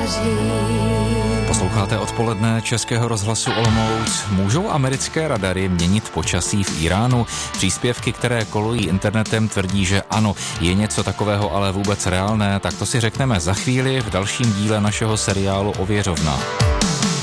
Posloucháte odpoledne Českého rozhlasu Olomouc. Můžou americké radary měnit počasí v Iránu? Příspěvky, které kolují internetem, tvrdí, že ano. Je něco takového ale vůbec reálné? Tak to si řekneme za chvíli v dalším díle našeho seriálu Ověřovna.